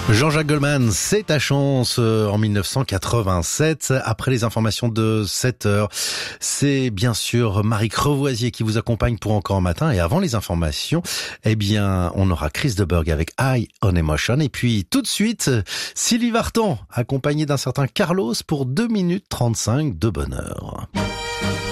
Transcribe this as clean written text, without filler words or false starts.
Jean-Jacques Goldman, c'est ta chance en 1987. Après les informations de 7 heures, c'est bien sûr Marie Crevoisier qui vous accompagne pour Encore un matin. Et avant les informations, on aura Chris de Burgh avec High on Emotion. Et puis tout de suite, Sylvie Vartan, accompagnée d'un certain Carlos pour 2 minutes 35 de bonheur.